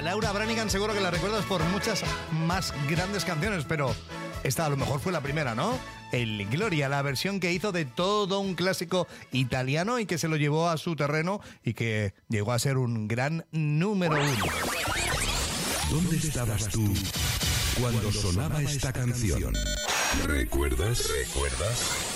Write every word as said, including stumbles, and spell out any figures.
Laura Branigan seguro que la recuerdas por muchas más grandes canciones, pero esta a lo mejor fue la primera, ¿no? El Gloria, la versión que hizo de todo un clásico italiano y que se lo llevó a su terreno y que llegó a ser un gran número uno. ¿Dónde estabas tú cuando sonaba esta canción? ¿Recuerdas? ¿Recuerdas?